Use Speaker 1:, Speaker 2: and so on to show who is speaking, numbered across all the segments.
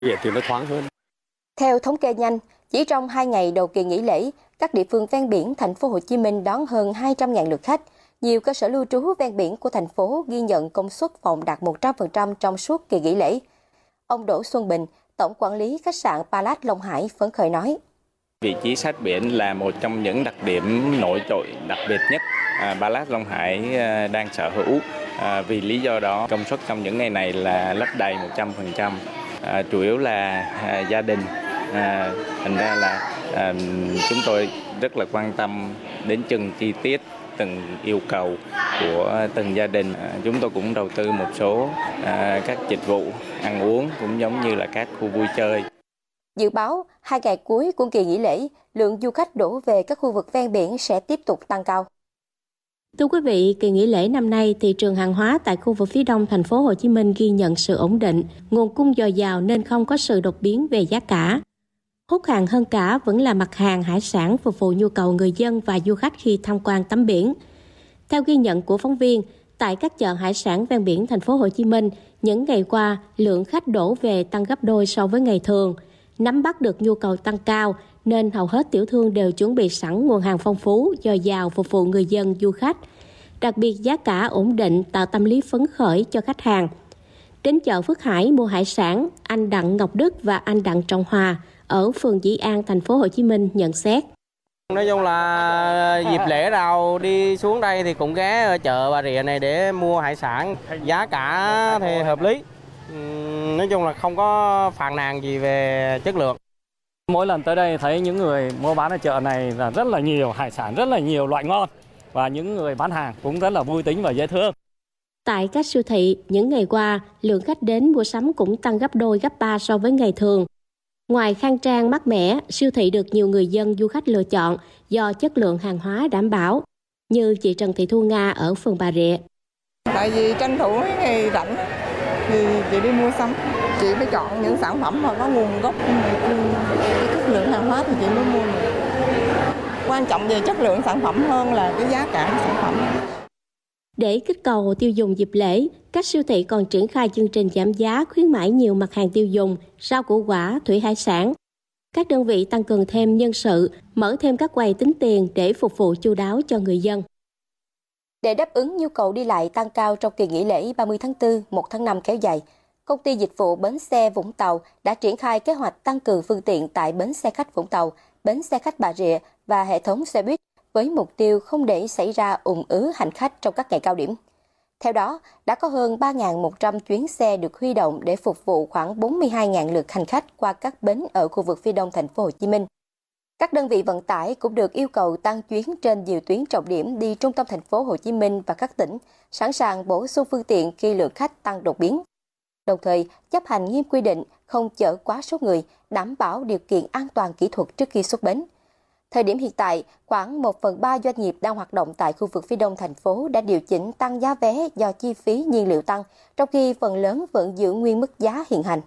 Speaker 1: Vậy thì nó thoáng hơn.
Speaker 2: Theo thống kê nhanh, chỉ trong 2 ngày đầu kỳ nghỉ lễ, các địa phương ven biển thành phố Hồ Chí Minh đón hơn 200.000 lượt khách. Nhiều cơ sở lưu trú ven biển của thành phố ghi nhận công suất phòng đạt 100% trong suốt kỳ nghỉ lễ. Ông Đỗ Xuân Bình, Tổng quản lý khách sạn Palace Long Hải phấn khởi nói:
Speaker 3: Vị trí sát biển là một trong những đặc điểm nổi trội đặc biệt nhất Palace Long Hải đang sở hữu. Vì lý do đó, công suất trong những ngày này là lấp đầy 100%. Chủ yếu là gia đình. Thành ra là chúng tôi rất là quan tâm đến từng chi tiết, từng yêu cầu của từng gia đình. Chúng tôi cũng đầu tư một số các dịch vụ ăn uống cũng giống như là các khu vui chơi.
Speaker 2: Dự báo 2 ngày cuối của kỳ nghỉ lễ, lượng du khách đổ về các khu vực ven biển sẽ tiếp tục tăng cao.
Speaker 4: Thưa quý vị, kỳ nghỉ lễ năm nay, thị trường hàng hóa tại khu vực phía đông thành phố Hồ Chí Minh ghi nhận sự ổn định, nguồn cung dồi dào nên không có sự đột biến về giá cả. Hút hàng hơn cả vẫn là mặt hàng hải sản phục vụ nhu cầu người dân và du khách khi tham quan tắm biển. Theo ghi nhận của phóng viên, tại các chợ hải sản ven biển thành phố Hồ Chí Minh, những ngày qua, lượng khách đổ về tăng gấp đôi so với ngày thường. Nắm bắt được nhu cầu tăng cao nên hầu hết tiểu thương đều chuẩn bị sẵn nguồn hàng phong phú, dồi dào phục vụ người dân, du khách. Đặc biệt giá cả ổn định tạo tâm lý phấn khởi cho khách hàng. Đến chợ Phước Hải mua hải sản, anh Đặng Ngọc Đức và anh Đặng Trọng Hòa ở phường Dĩ An, thành phố Hồ Chí Minh nhận xét.
Speaker 5: Nói chung là dịp lễ nào đi xuống đây thì cũng ghé ở chợ Bà Rịa này để mua hải sản. Giá cả thì hợp lý. Nói chung là không có phàn nàn gì về chất lượng.
Speaker 6: Mỗi lần tới đây thấy những người mua bán ở chợ này là rất là nhiều hải sản, rất là nhiều loại ngon. Và những người bán hàng cũng rất là vui tính và dễ thương.
Speaker 4: Tại các siêu thị, những ngày qua, lượng khách đến mua sắm cũng tăng gấp đôi gấp ba so với ngày thường. Ngoài khang trang mát mẻ, siêu thị được nhiều người dân du khách lựa chọn do chất lượng hàng hóa đảm bảo, như chị Trần Thị Thu Nga ở phường Bà Rịa.
Speaker 7: Tại vì tranh thủ mấy ngày rảnh thì chị đi mua sắm, chị phải chọn những sản phẩm mà có nguồn gốc, chất lượng hàng hóa thì chị mới mua. Quan trọng về chất lượng sản phẩm hơn là cái giá cả sản phẩm.
Speaker 4: Để kích cầu tiêu dùng dịp lễ, các siêu thị còn triển khai chương trình giảm giá khuyến mãi nhiều mặt hàng tiêu dùng, rau củ quả, thủy hải sản. Các đơn vị tăng cường thêm nhân sự, mở thêm các quầy tính tiền để phục vụ chu đáo cho người dân.
Speaker 2: Để đáp ứng nhu cầu đi lại tăng cao trong kỳ nghỉ lễ 30 tháng 4, 1 tháng 5 kéo dài, Công ty Dịch vụ Bến xe Vũng Tàu đã triển khai kế hoạch tăng cường phương tiện tại bến xe khách Vũng Tàu, bến xe khách Bà Rịa và hệ thống xe buýt với mục tiêu không để xảy ra ùn ứ hành khách trong các ngày cao điểm. Theo đó, đã có hơn 3.100 chuyến xe được huy động để phục vụ khoảng 42.000 lượt hành khách qua các bến ở khu vực phía đông thành phố Hồ Chí Minh. Các đơn vị vận tải cũng được yêu cầu tăng chuyến trên nhiều tuyến trọng điểm đi trung tâm thành phố Hồ Chí Minh và các tỉnh, sẵn sàng bổ sung phương tiện khi lượng khách tăng đột biến. Đồng thời, chấp hành nghiêm quy định không chở quá số người, đảm bảo điều kiện an toàn kỹ thuật trước khi xuất bến. Thời điểm hiện tại, khoảng 1/3 doanh nghiệp đang hoạt động tại khu vực phía đông thành phố đã điều chỉnh tăng giá vé do chi phí nhiên liệu tăng, trong khi phần lớn vẫn giữ nguyên mức giá hiện hành.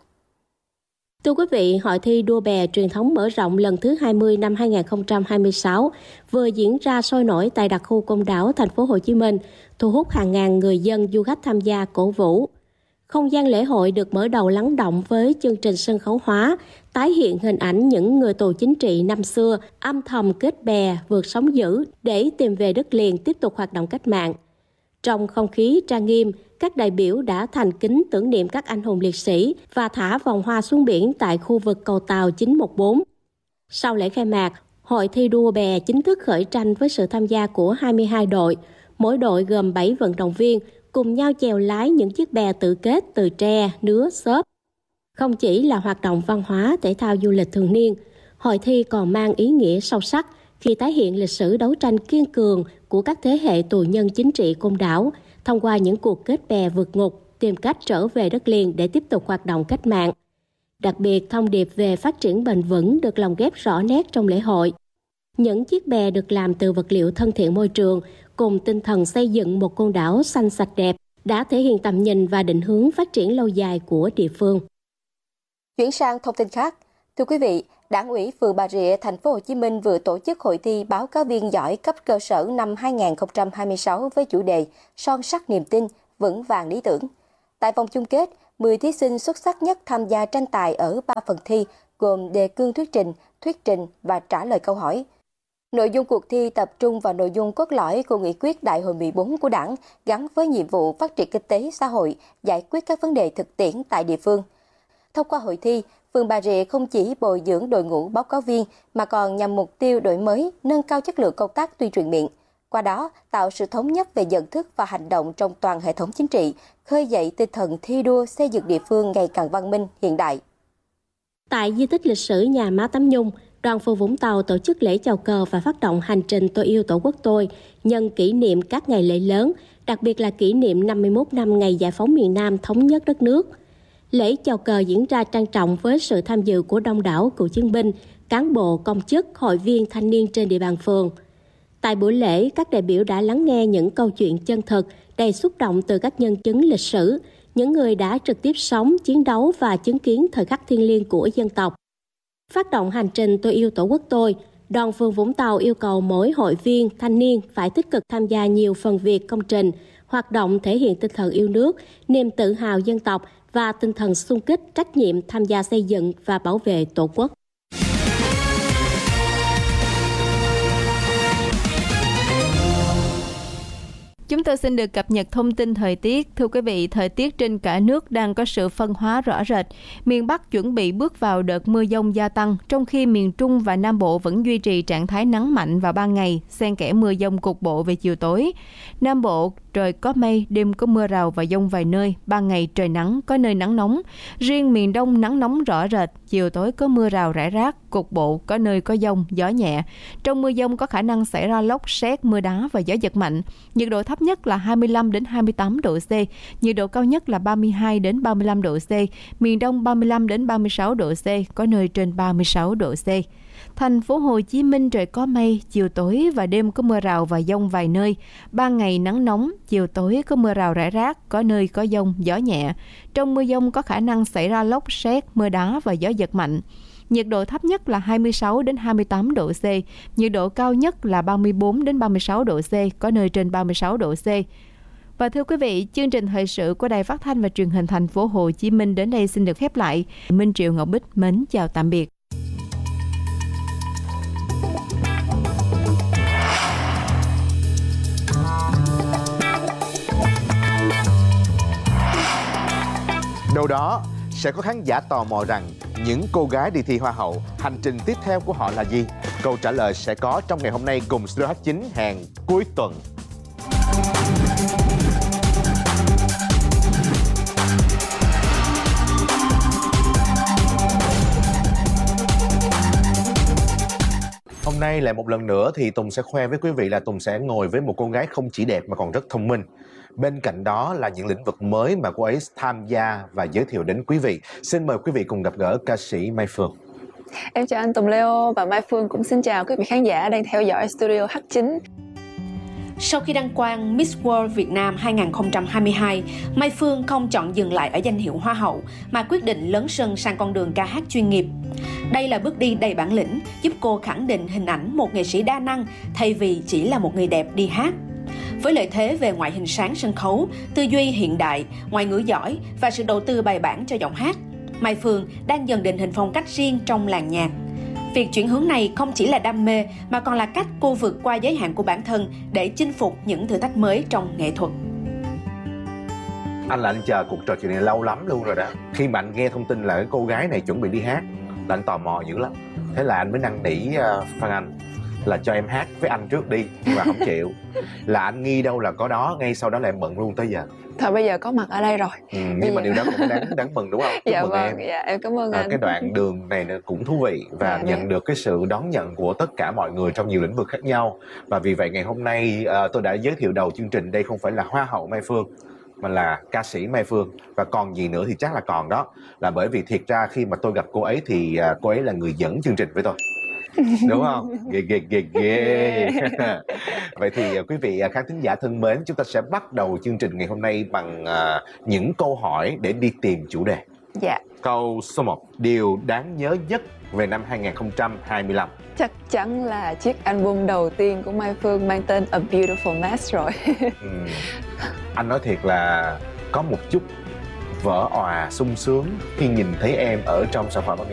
Speaker 4: Thưa quý vị, hội thi đua bè truyền thống mở rộng lần thứ 20 năm 2026 vừa diễn ra sôi nổi tại đặc khu Côn Đảo, thành phố Hồ Chí Minh, thu hút hàng ngàn người dân du khách tham gia cổ vũ. Không gian lễ hội được mở đầu lắng động với chương trình sân khấu hóa, tái hiện hình ảnh những người tù chính trị năm xưa âm thầm kết bè vượt sóng dữ để tìm về đất liền tiếp tục hoạt động cách mạng. Trong không khí trang nghiêm, các đại biểu đã thành kính tưởng niệm các anh hùng liệt sĩ và thả vòng hoa xuống biển tại khu vực cầu tàu 914. Sau lễ khai mạc, hội thi đua bè chính thức khởi tranh với sự tham gia của 22 đội, mỗi đội gồm 7 vận động viên, cùng nhau chèo lái những chiếc bè tự kết từ tre, nứa, xốp. Không chỉ là hoạt động văn hóa, thể thao du lịch thường niên, hội thi còn mang ý nghĩa sâu sắc khi tái hiện lịch sử đấu tranh kiên cường của các thế hệ tù nhân chính trị Côn Đảo thông qua những cuộc kết bè vượt ngục, tìm cách trở về đất liền để tiếp tục hoạt động cách mạng. Đặc biệt, thông điệp về phát triển bền vững được lồng ghép rõ nét trong lễ hội. Những chiếc bè được làm từ vật liệu thân thiện môi trường cùng tinh thần xây dựng một Côn Đảo xanh sạch đẹp đã thể hiện tầm nhìn và định hướng phát triển lâu dài của địa phương.
Speaker 2: Chuyển sang thông tin khác, thưa quý vị, Đảng ủy phường Bà Rịa, thành phố Hồ Chí Minh vừa tổ chức hội thi báo cáo viên giỏi cấp cơ sở năm 2026 với chủ đề Son sắt niềm tin, vững vàng lý tưởng. Tại vòng chung kết, 10 thí sinh xuất sắc nhất tham gia tranh tài ở 3 phần thi gồm đề cương thuyết trình và trả lời câu hỏi. Nội dung cuộc thi tập trung vào nội dung cốt lõi của nghị quyết Đại hội 14 của Đảng gắn với nhiệm vụ phát triển kinh tế xã hội, giải quyết các vấn đề thực tiễn tại địa phương. Thông qua hội thi, phường Bà Rịa không chỉ bồi dưỡng đội ngũ báo cáo viên mà còn nhằm mục tiêu đổi mới, nâng cao chất lượng công tác tuyên truyền miệng. Qua đó, tạo sự thống nhất về nhận thức và hành động trong toàn hệ thống chính trị, khơi dậy tinh thần thi đua xây dựng địa phương ngày càng văn minh, hiện đại.
Speaker 4: Tại di tích lịch sử nhà Má Tấm Nhung, đoàn phường Vũng Tàu tổ chức lễ chào cờ và phát động hành trình Tôi yêu Tổ quốc tôi nhân kỷ niệm các ngày lễ lớn, đặc biệt là kỷ niệm 51 năm ngày giải phóng miền Nam thống nhất đất nước. Lễ chào cờ diễn ra trang trọng với sự tham dự của đông đảo cựu chiến binh, cán bộ, công chức, hội viên thanh niên trên địa bàn phường. Tại buổi lễ, các đại biểu đã lắng nghe những câu chuyện chân thực, đầy xúc động từ các nhân chứng lịch sử, những người đã trực tiếp sống, chiến đấu và chứng kiến thời khắc thiêng liêng của dân tộc. Phát động hành trình Tôi yêu Tổ quốc tôi, đoàn phường Vũng Tàu yêu cầu mỗi hội viên, thanh niên phải tích cực tham gia nhiều phần việc, công trình, hoạt động thể hiện tinh thần yêu nước, niềm tự hào dân tộc và tinh thần xung kích, trách nhiệm tham gia xây dựng và bảo vệ Tổ quốc.
Speaker 1: Chúng tôi xin được cập nhật thông tin thời tiết. Thưa quý vị, thời tiết trên cả nước đang có sự phân hóa rõ rệt. Miền Bắc chuẩn bị bước vào đợt mưa dông gia tăng, trong khi miền Trung và Nam Bộ vẫn duy trì trạng thái nắng mạnh vào ban ngày, xen kẽ mưa dông cục bộ về chiều tối. Nam Bộ trời có mây, đêm có mưa rào và dông vài nơi, ban ngày trời nắng, có nơi nắng nóng. Riêng miền Đông nắng nóng rõ rệt, chiều tối có mưa rào rải rác, cục bộ có nơi có dông, gió nhẹ. Trong mưa dông có khả năng xảy ra lốc, sét, mưa đá và gió giật mạnh. Nhiệt độ thấp nhất là 25 đến 28 độ C, nhiệt độ cao nhất là 32 đến 35 độ C, miền Đông 35 đến 36 độ C, có nơi trên 36 độ C. Thành phố Hồ Chí Minh trời có mây, chiều tối và đêm có mưa rào và dông vài nơi. Ban ngày nắng nóng, chiều tối có mưa rào rải rác, có nơi có dông, gió nhẹ. Trong mưa dông có khả năng xảy ra lốc, sét, mưa đá và gió giật mạnh. Nhiệt độ thấp nhất là 26 đến 28 độ C, nhiệt độ cao nhất là 34 đến 36 độ C, có nơi trên 36 độ C. Và thưa quý vị, chương trình thời sự của Đài Phát thanh và Truyền hình Thành phố Hồ Chí Minh đến đây xin được khép lại. Minh Triệu Ngọc Bích mến chào tạm biệt.
Speaker 8: Đâu đó sẽ có khán giả tò mò rằng những cô gái đi thi Hoa hậu, hành trình tiếp theo của họ là gì? Câu trả lời sẽ có trong ngày hôm nay cùng Studio H9 hẹn cuối tuần. Hôm nay lại một lần nữa thì Tùng sẽ khoe với quý vị là Tùng sẽ ngồi với một cô gái không chỉ đẹp mà còn rất thông minh. Bên cạnh đó là những lĩnh vực mới mà cô ấy tham gia và giới thiệu đến quý vị. Xin mời quý vị cùng gặp gỡ ca sĩ Mai Phương.
Speaker 9: Em chào anh Tùng Leo và Mai Phương cũng xin chào quý vị khán giả đang theo dõi Studio H9.
Speaker 10: Sau khi đăng quang Miss World Việt Nam 2022, Mai Phương không chọn dừng lại ở danh hiệu Hoa hậu mà quyết định lấn sân sang con đường ca hát chuyên nghiệp. Đây là bước đi đầy bản lĩnh, giúp cô khẳng định hình ảnh một nghệ sĩ đa năng thay vì chỉ là một người đẹp đi hát. Với lợi thế về ngoại hình sáng sân khấu, tư duy hiện đại, ngoại ngữ giỏi và sự đầu tư bài bản cho giọng hát, Mai Phương đang dần định hình phong cách riêng trong làng nhạc. Việc chuyển hướng này không chỉ là đam mê mà còn là cách cô vượt qua giới hạn của bản thân để chinh phục những thử thách mới trong nghệ thuật.
Speaker 8: Anh là anh chờ cuộc trò chuyện này lâu lắm luôn rồi đó. Khi mà anh nghe thông tin là cái cô gái này chuẩn bị đi hát là anh tò mò dữ lắm. Thế là anh mới năn nỉ Phan Anh là cho em hát với anh trước đi, nhưng mà không chịu. Là anh nghi đâu là có đó, ngay sau đó là em bận luôn tới giờ.
Speaker 9: Thôi bây giờ có mặt ở đây rồi.
Speaker 8: Nhưng mà điều đó cũng đáng mừng đúng không?
Speaker 9: Dạ
Speaker 8: mừng
Speaker 9: vâng, dạ em cảm ơn anh.
Speaker 8: Cái đoạn đường này cũng thú vị và nhận được cái sự đón nhận của tất cả mọi người trong nhiều lĩnh vực khác nhau. Và vì vậy ngày hôm nay tôi đã giới thiệu đầu chương trình đây không phải là Hoa hậu Mai Phương mà là ca sĩ Mai Phương. Và còn gì nữa thì chắc là còn đó. Là bởi vì thiệt ra khi mà tôi gặp cô ấy thì cô ấy là người dẫn chương trình với tôi. Đúng không? Ghê. Vậy thì quý vị khán thính giả thân mến, chúng ta sẽ bắt đầu chương trình ngày hôm nay bằng những câu hỏi để đi tìm chủ đề.
Speaker 9: Dạ.
Speaker 8: Câu số 1, điều đáng nhớ nhất về năm 2025.
Speaker 9: Chắc chắn là chiếc album đầu tiên của Mai Phương mang tên A Beautiful Mess rồi.
Speaker 8: Anh nói thiệt là có một chút vỡ òa sung sướng khi nhìn thấy em ở trong sản phẩm âm